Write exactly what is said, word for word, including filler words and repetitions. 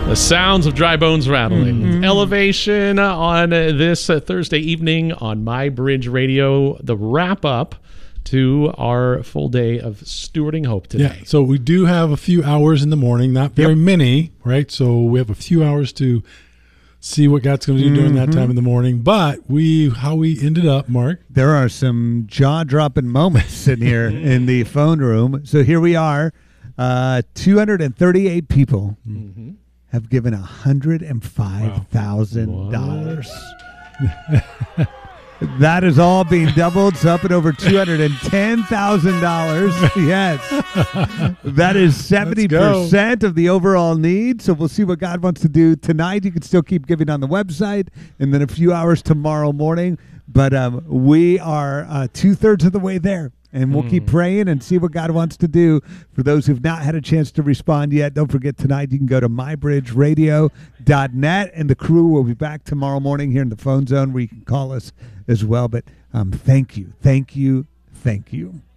The sounds of dry bones rattling. Mm-hmm. Elevation on this uh, Thursday evening on My Bridge Radio. The wrap up to our full day of stewarding hope today. Yeah, so we do have a few hours in the morning, not very Yep. many, right? So we have a few hours to see what God's going to do during that time in the morning. But we, how we ended up, Mark. There are some jaw-dropping moments sitting here in the phone room. So here we are, uh, two hundred thirty-eight people Mm-hmm. have given one hundred five thousand dollars. That is all being doubled. It's up at over two hundred ten thousand dollars. Yes. That is seventy percent of the overall need. So we'll see what God wants to do tonight. You can still keep giving on the website and then a few hours tomorrow morning. But um, we are uh, two-thirds of the way there. And we'll mm. keep praying and see what God wants to do. For those who've not had a chance to respond yet, don't forget tonight you can go to my bridge radio dot net, and the crew will be back tomorrow morning here in the phone zone where you can call us as well. But um, thank you, thank you, thank you.